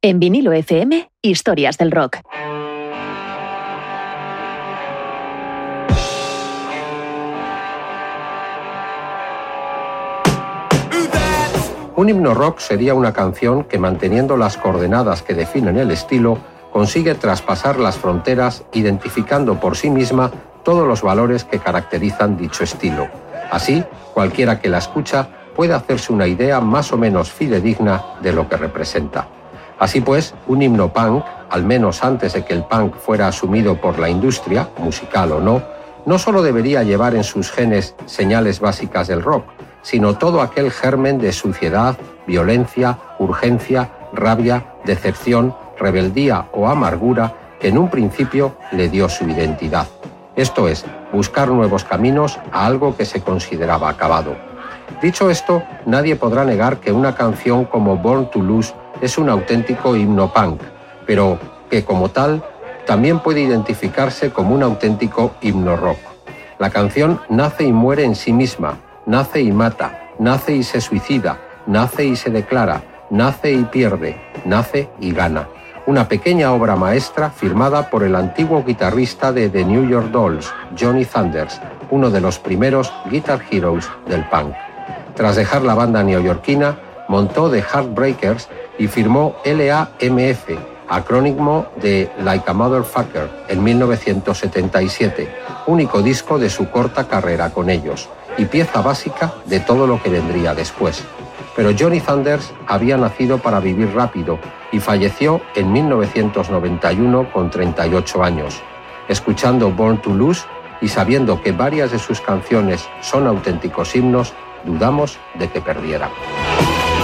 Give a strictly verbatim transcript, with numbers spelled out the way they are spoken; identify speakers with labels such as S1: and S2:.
S1: En Vinilo F M, historias del rock.
S2: Un himno rock sería una canción que, manteniendo las coordenadas que definen el estilo, consigue traspasar las fronteras, identificando por sí misma todos los valores que caracterizan dicho estilo. Así, cualquiera que la escucha puede hacerse una idea más o menos fidedigna de lo que representa. Así pues, un himno punk, al menos antes de que el punk fuera asumido por la industria, musical o no, no solo debería llevar en sus genes señales básicas del rock, sino todo aquel germen de suciedad, violencia, urgencia, rabia, decepción, rebeldía o amargura que en un principio le dio su identidad. Esto es, buscar nuevos caminos a algo que se consideraba acabado. Dicho esto, nadie podrá negar que una canción como Born to Lose es un auténtico himno punk, pero que como tal también puede identificarse como un auténtico himno rock. La canción nace y muere en sí misma, nace y mata, nace y se suicida, nace y se declara, nace y pierde, nace y gana. Una pequeña obra maestra firmada por el antiguo guitarrista de The New York Dolls, Johnny Thunders, uno de los primeros Guitar Heroes del punk. Tras dejar la banda neoyorquina, montó The Heartbreakers y firmó L A M F, acrónimo de Like a Motherfucker, en mil novecientos setenta y siete, único disco de su corta carrera con ellos, y pieza básica de todo lo que vendría después. Pero Johnny Thunders había nacido para vivir rápido y falleció en mil novecientos noventa y uno con treinta y ocho años. Escuchando Born to Lose y sabiendo que varias de sus canciones son auténticos himnos, dudamos de que perdiera.